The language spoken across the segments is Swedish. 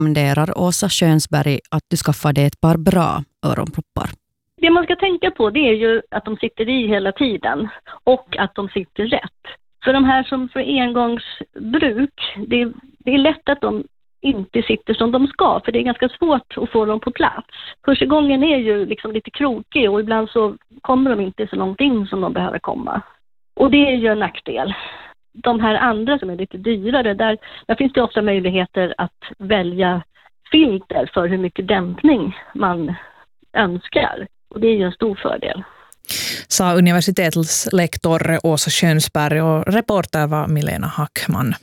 rekommenderar Åsa Skönsberg att du skaffar dig ett par bra öronproppar. Det man ska tänka på, det är ju att de sitter i hela tiden och att de sitter rätt. För de här som för engångsbruk, det är lätt att de inte sitter som de ska, för det är ganska svårt att få dem på plats. Kursgången är ju liksom lite krokig och ibland så kommer de inte så långt in som de behöver komma. Och det är ju en nackdel. De här andra som är lite dyrare, där finns det ofta möjligheter att välja filter för hur mycket dämpning man önskar. Och det är ju en stor fördel. Sa universitetets lektor Åsa Skönsberg och reporter var Milena Hackman.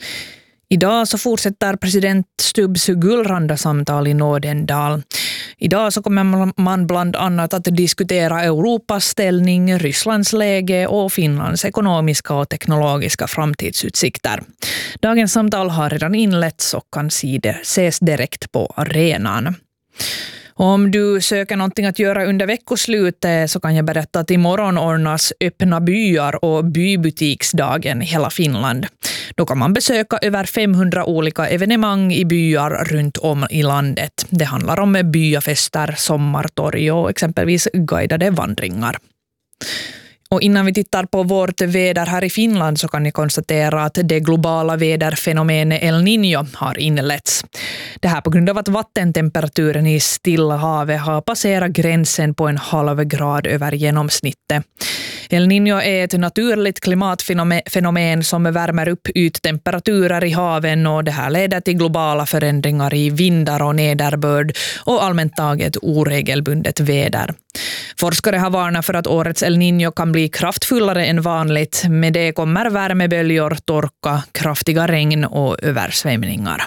Idag så fortsätter president Stubbs gullranda samtal i Nådendal. Idag så kommer man bland annat att diskutera Europas ställning, Rysslands läge och Finlands ekonomiska och teknologiska framtidsutsikter. Dagens samtal har redan inletts och kan ses direkt på arenan. Om du söker någonting att göra under veckoslutet så kan jag berätta att imorgon ordnas öppna byar och bybutiksdagen i hela Finland. Då kan man besöka över 500 olika evenemang i byar runt om i landet. Det handlar om byafester, sommartorg och exempelvis guidade vandringar. Och innan vi tittar på vårt väder här i Finland så kan ni konstatera att det globala väderfenomenet El Niño har inletts. Det här på grund av att vattentemperaturen i Stilla havet har passerat gränsen på 0,5 grad över genomsnittet. El Niño är ett naturligt klimatfenomen som värmer upp yttemperaturer i haven och det här leder till globala förändringar i vindar och nederbörd och allmänt taget oregelbundet väder. Forskare har varnat för att årets El Niño kan bli kraftfullare än vanligt. Med det kommer värmeböljor, torka, kraftiga regn och översvämningar.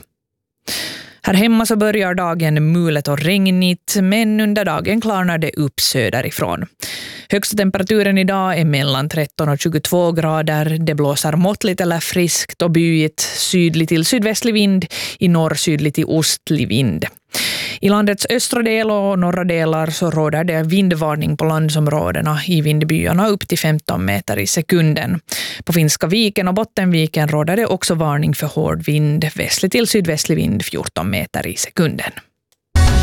Här hemma så börjar dagen mulet och regnigt, men under dagen klarnar det upp söderifrån. Högsta temperaturen idag är mellan 13 och 22 grader. Det blåser måttligt eller friskt och byigt, sydlig till sydvästlig vind, i norr sydlig till ostlig vind. I landets östra del och norra delar så råder det vindvarning på landsområdena i vindbyarna upp till 15 meter i sekunden. På Finska viken och Bottenviken råder det också varning för hård vind, västlig till sydvästlig vind 14 meter i sekunden.